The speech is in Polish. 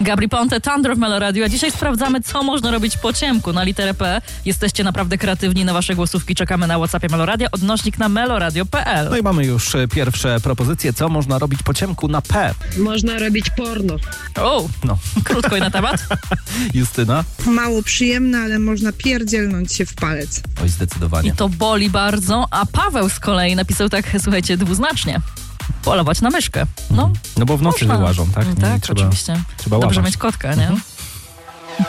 Gabri Ponte, Thunder w Melo Radio. A dzisiaj sprawdzamy, co można robić po ciemku. Na literę P. Jesteście naprawdę kreatywni. Na wasze głosówki czekamy na WhatsAppie Melo Radio. Odnośnik na meloradio.pl. No i mamy już pierwsze propozycje, co można robić po ciemku na P. Można robić porno. O, No. krótko i na temat. Justyna? Mało przyjemne, ale można pierdzielnąć się w palec. Oj, zdecydowanie. I to boli bardzo. A Paweł z kolei napisał tak, słuchajcie, dwuznacznie. Polować na myszkę. No, No bo w nocy można. wyłażą, tak? Tak, Trzeba, oczywiście. trzeba Dobrze łapać. mieć kotka, nie?